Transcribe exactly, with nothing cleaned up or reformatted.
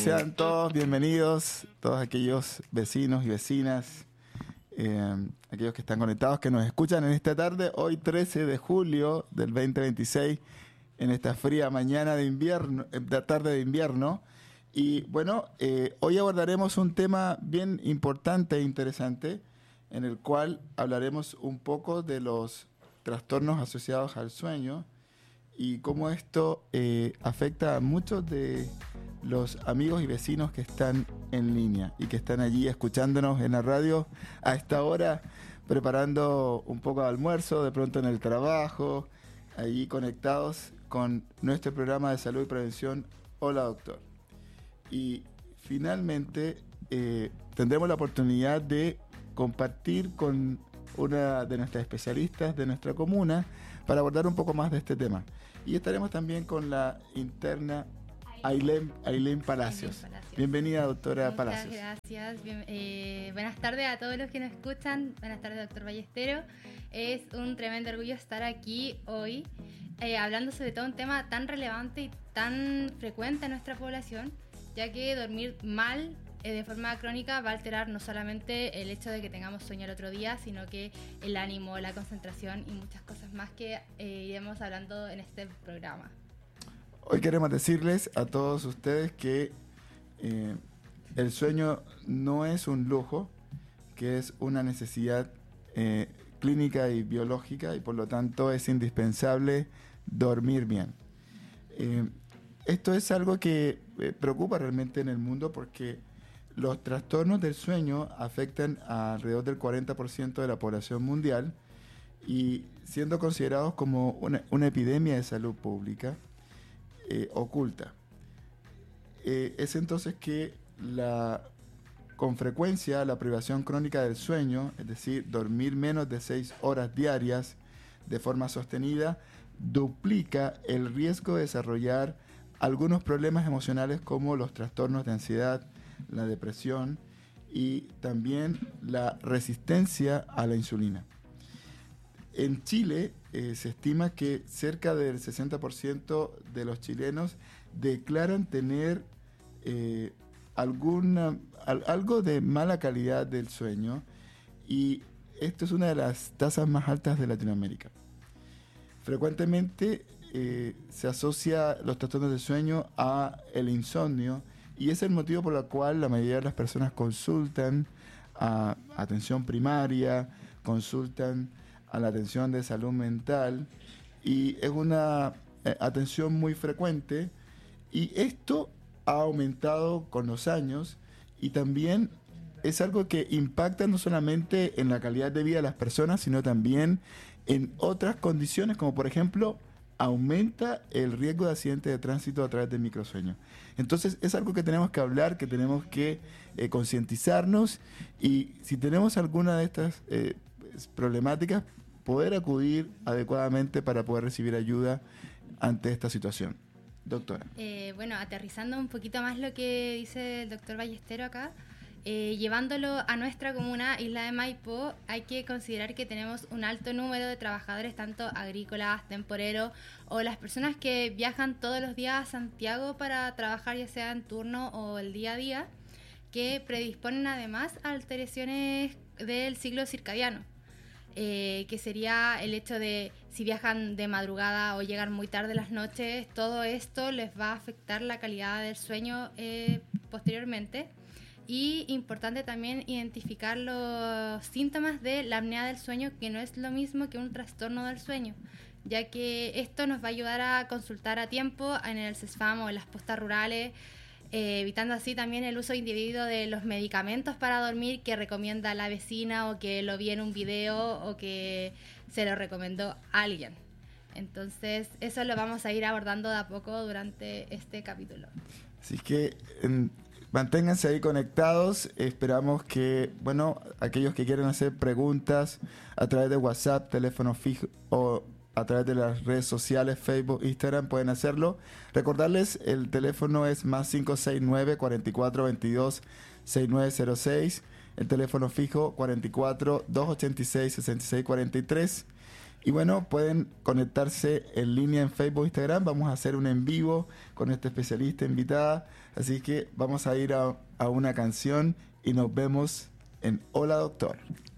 Sean todos bienvenidos, todos aquellos vecinos y vecinas, eh, aquellos que están conectados, que nos escuchan en esta tarde, hoy trece de julio del veinte veintiséis, en esta fría mañana de invierno, de tarde de invierno. Y bueno, eh, hoy abordaremos un tema bien importante e interesante, en el cual hablaremos un poco de los trastornos asociados al sueño y cómo esto eh, afecta a muchos de los amigos y vecinos que están en línea y que están allí escuchándonos en la radio a esta hora, preparando un poco de almuerzo, de pronto en el trabajo, allí conectados con nuestro programa de salud y prevención. Hola, doctor. Y finalmente eh, tendremos la oportunidad de compartir con una de nuestras especialistas de nuestra comuna para abordar un poco más de este tema. Y estaremos también con la interna Ailén, Ailén Palacios. Palacios. Bienvenida, doctora Muchas Palacios. Muchas gracias. Bien, eh, buenas tardes a todos los que nos escuchan. Buenas tardes, doctor Ballestero. Es un tremendo orgullo estar aquí hoy eh, hablando sobre todo un tema tan relevante y tan frecuente en nuestra población, ya que dormir mal eh, de forma crónica va a alterar no solamente el hecho de que tengamos sueño el otro día, sino que el ánimo, la concentración y muchas cosas más que eh, iremos hablando en este programa. Hoy queremos decirles a todos ustedes que eh, el sueño no es un lujo, que es una necesidad eh, clínica y biológica, y por lo tanto es indispensable dormir bien. Eh, esto es algo que eh, preocupa realmente en el mundo, porque los trastornos del sueño afectan a alrededor del cuarenta por ciento de la población mundial, y siendo considerados como una, una epidemia de salud pública Eh, oculta. Eh, es entonces que la, con frecuencia la privación crónica del sueño, es decir, dormir menos de seis horas diarias de forma sostenida, duplica el riesgo de desarrollar algunos problemas emocionales como los trastornos de ansiedad, la depresión y también la resistencia a la insulina. En Chile eh, se estima que cerca del sesenta por ciento de los chilenos declaran tener eh, alguna, al, algo de mala calidad del sueño, y esto es una de las tasas más altas de Latinoamérica. Frecuentemente eh, se asocia los trastornos del sueño a el insomnio, y es el motivo por el cual la mayoría de las personas consultan a atención primaria, consultan a la atención de salud mental, y es una eh, atención muy frecuente, y esto ha aumentado con los años, y también es algo que impacta no solamente en la calidad de vida de las personas, sino también en otras condiciones, como por ejemplo aumenta el riesgo de accidentes de tránsito a través del microsueño. Entonces es algo que tenemos que hablar, que tenemos que eh, concientizarnos, y si tenemos alguna de estas eh, problemáticas, poder acudir adecuadamente para poder recibir ayuda ante esta situación. Doctora. Eh, bueno, aterrizando un poquito más lo que dice el doctor Ballestero acá, eh, llevándolo a nuestra comuna, Isla de Maipo, hay que considerar que tenemos un alto número de trabajadores, tanto agrícolas, temporeros, o las personas que viajan todos los días a Santiago para trabajar, ya sea en turno o el día a día, que predisponen además a alteraciones del ciclo circadiano. Eh, que sería el hecho de si viajan de madrugada o llegan muy tarde las noches, todo esto les va a afectar la calidad del sueño eh, posteriormente. Y importante también identificar los síntomas de la apnea del sueño, que no es lo mismo que un trastorno del sueño, ya que esto nos va a ayudar a consultar a tiempo en el CESFAM o en las postas rurales, Eh, evitando así también el uso individuo de los medicamentos para dormir que recomienda la vecina, o que lo vi en un video, o que se lo recomendó alguien. Entonces eso lo vamos a ir abordando de a poco durante este capítulo. Así que en, manténganse ahí conectados. Esperamos que, bueno, aquellos que quieran hacer preguntas a través de WhatsApp, teléfono fijo o a través de las redes sociales, Facebook, Instagram, pueden hacerlo. Recordarles, el teléfono es más cinco seis nueve, cuatro cuatro dos dos, seis nueve cero seis, el teléfono fijo cuatro cuatro, dos ocho seis, seis seis cuatro tres, Y bueno, pueden conectarse en línea en Facebook, Instagram. Vamos a hacer un en vivo con esta especialista invitada. Así que vamos a ir a, a una canción y nos vemos en Hola Doctor.